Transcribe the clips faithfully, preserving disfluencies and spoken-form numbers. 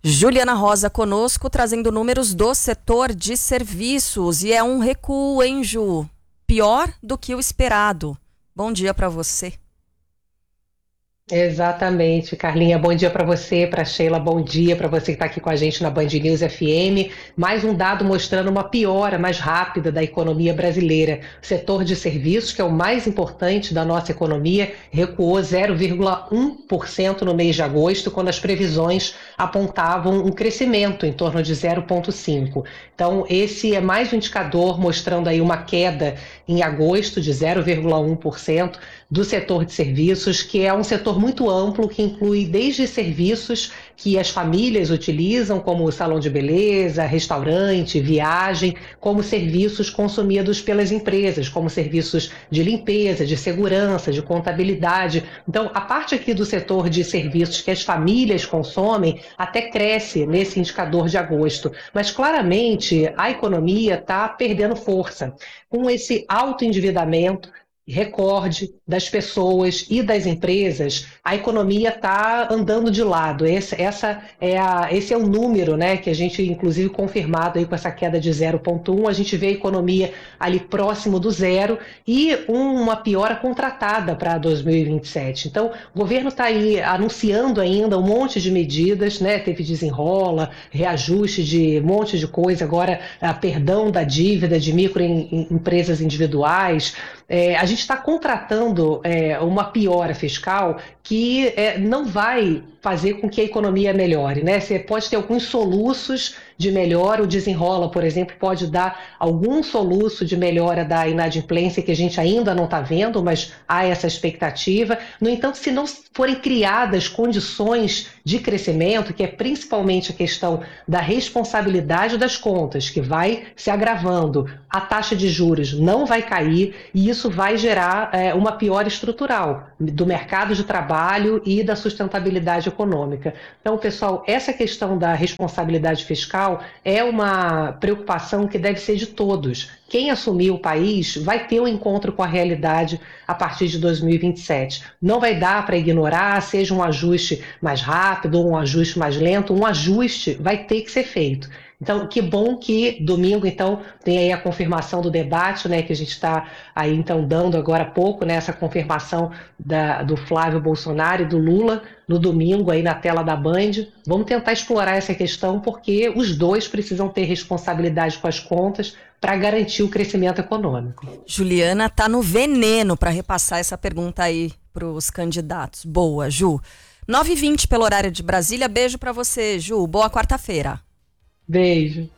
Juliana Rosa conosco, trazendo números do setor de serviços. E é um recuo, hein, Ju? Pior do que o esperado. Bom dia para você. Exatamente, Carlinha, bom dia para você, para Sheila, bom dia para você que está aqui com a gente na Band News F M. Mais um dado mostrando uma piora mais rápida da economia brasileira. O setor de serviços, que é o mais importante da nossa economia, recuou zero vírgula um por cento no mês de agosto, quando as previsões apontavam um crescimento em torno de zero vírgula cinco por cento. Então, esse é mais um indicador mostrando aí uma queda em agosto de zero vírgula um por cento do setor de serviços, que é um setor muito amplo, que inclui desde serviços que as famílias utilizam, como salão de beleza, restaurante, viagem, como serviços consumidos pelas empresas, como serviços de limpeza, de segurança, de contabilidade. Então, a parte aqui do setor de serviços que as famílias consomem até cresce nesse indicador de agosto, mas claramente a economia está perdendo força. Com esse alto endividamento, recorde das pessoas e das empresas, a economia está andando de lado. Esse, essa é a, esse é o número, né, que a gente, inclusive, confirmado aí com essa queda de zero vírgula um, a gente vê a economia ali próximo do zero e uma piora contratada para dois mil e vinte e sete. Então, o governo está aí anunciando ainda um monte de medidas, né, teve desenrola, reajuste de um monte de coisa, agora a perdão da dívida de microempresas individuais. É, a gente está contratando é, uma piora fiscal que é, não vai fazer com que a economia melhore, né? Você pode ter alguns soluços de melhora, o desenrola, por exemplo, pode dar algum soluço de melhora da inadimplência que a gente ainda não está vendo, mas há essa expectativa. No entanto, se não forem criadas condições de crescimento, que é principalmente a questão da responsabilidade das contas, que vai se agravando, a taxa de juros não vai cair e isso vai gerar é, uma piora estrutural do mercado de trabalho e da sustentabilidade econômica. Então, pessoal, essa questão da responsabilidade fiscal é uma preocupação que deve ser de todos. Quem assumir o país vai ter um encontro com a realidade a partir de dois mil e vinte e sete. Não vai dar para ignorar, seja um ajuste mais rápido ou um ajuste mais lento, um ajuste vai ter que ser feito. Então, que bom que domingo, então, tem aí a confirmação do debate, né, que a gente está aí, então, dando agora há pouco, né, essa confirmação da, do Flávio Bolsonaro e do Lula no domingo aí na tela da Band. Vamos tentar explorar essa questão porque os dois precisam ter responsabilidade com as contas para garantir o crescimento econômico. Juliana tá no veneno para repassar essa pergunta aí para os candidatos. Boa, Ju. nove e vinte pelo horário de Brasília. Beijo para você, Ju. Boa quarta-feira. Beijo.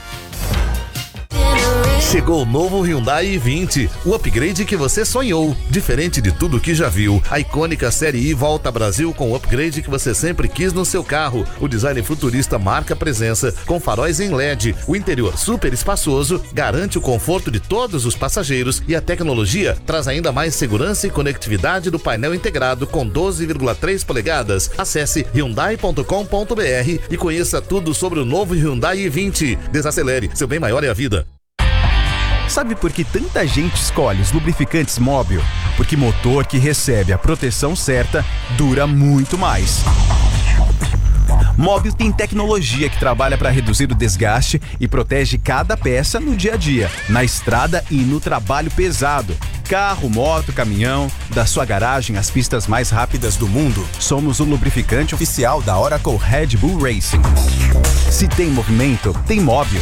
Chegou o novo Hyundai i vinte, o upgrade que você sonhou. Diferente de tudo que já viu, a icônica Série I volta ao Brasil com o upgrade que você sempre quis no seu carro. O design futurista marca presença, com faróis em L E D. O interior super espaçoso garante o conforto de todos os passageiros e a tecnologia traz ainda mais segurança e conectividade do painel integrado com doze vírgula três polegadas. Acesse hyundai ponto com ponto br e conheça tudo sobre o novo Hyundai i vinte. Desacelere, seu bem maior é a vida. Sabe por que tanta gente escolhe os lubrificantes Móbil? Porque motor que recebe a proteção certa dura muito mais. Móbil tem tecnologia que trabalha para reduzir o desgaste e protege cada peça no dia a dia, na estrada e no trabalho pesado. Carro, moto, caminhão, da sua garagem às pistas mais rápidas do mundo, somos o lubrificante oficial da Oracle Red Bull Racing. Se tem movimento, tem Móbil.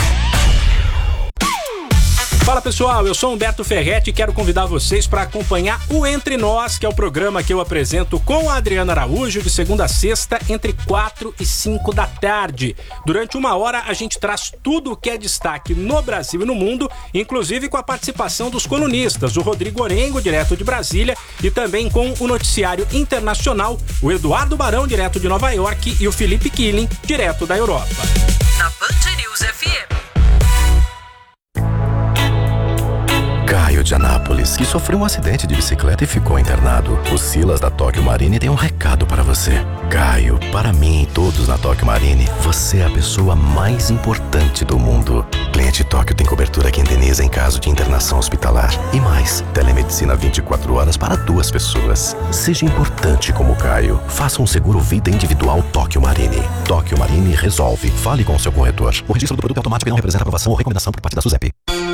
Fala pessoal, eu sou Humberto Ferretti e quero convidar vocês para acompanhar o Entre Nós, que é o programa que eu apresento com a Adriana Araújo de segunda a sexta, entre quatro e cinco da tarde. Durante uma hora a gente traz tudo o que é destaque no Brasil e no mundo, inclusive com a participação dos colunistas, o Rodrigo Orengo, direto de Brasília, e também com o noticiário internacional, o Eduardo Barão, direto de Nova York, e o Felipe Killing, direto da Europa. Na Band News F M. Caio de Anápolis, que sofreu um acidente de bicicleta e ficou internado. O Silas da Tóquio Marine tem um recado para você. Caio, para mim e todos na Tóquio Marine, você é a pessoa mais importante do mundo. Cliente Tóquio tem cobertura que indeniza em caso de internação hospitalar. E mais, telemedicina vinte e quatro horas para duas pessoas. Seja importante como Caio. Faça um seguro vida individual Tóquio Marine. Tóquio Tóquio Marine resolve. Fale com o seu corretor. O registro do produto é automático e não representa aprovação ou recomendação por parte da SUSEP.